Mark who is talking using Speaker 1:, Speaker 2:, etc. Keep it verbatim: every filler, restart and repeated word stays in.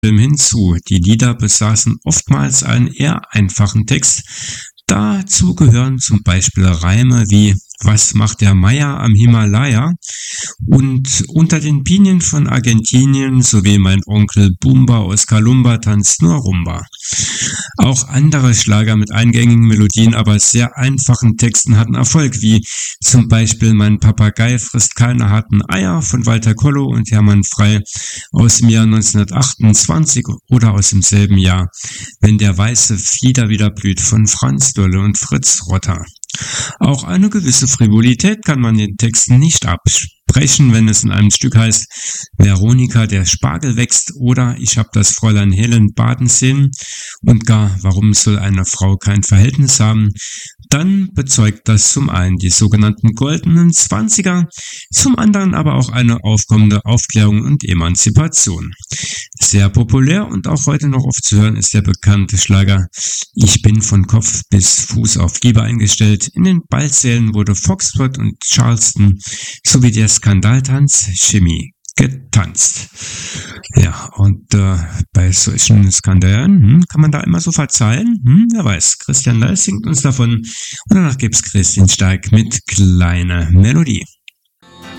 Speaker 1: Film hinzu. Die Lieder besaßen oftmals einen eher einfachen Text. Dazu gehören zum Beispiel Reime wie „Was macht der Meier am Himalaya?" und „Unter den Pinien von Argentinien" sowie „Mein Onkel Bumba aus Kalumba tanzt nur Rumba". Auch andere Schlager mit eingängigen Melodien, aber sehr einfachen Texten hatten Erfolg, wie zum Beispiel „Mein Papagei frisst keine harten Eier" von Walter Kollo und Hermann Frey aus dem Jahr neunzehnhundertachtundzwanzig oder aus demselben Jahr „Wenn der weiße Flieder wieder blüht" von Franz Dolle und Fritz Rotter. Auch eine gewisse Frivolität kann man den Texten nicht absprechen, wenn es in einem Stück heißt „Veronika, der Spargel wächst" oder „Ich hab das Fräulein Helen baden sehen" und gar „Warum soll eine Frau kein Verhältnis haben?", dann bezeugt das zum einen die sogenannten goldenen Zwanziger, zum anderen aber auch eine aufkommende Aufklärung und Emanzipation. Sehr populär und auch heute noch oft zu hören ist der bekannte Schlager „Ich bin von Kopf bis Fuß auf Liebe eingestellt". In den Ballsälen wurde Foxtrot und Charleston sowie der Skandaltanz Shimmy getanzt. Ja, und äh, bei solchen Skandalen hm, kann man da immer so verzeihen. Hm, wer weiß, Christian Leis singt uns davon und danach gibt's Christian Stark mit „Kleine Melodie".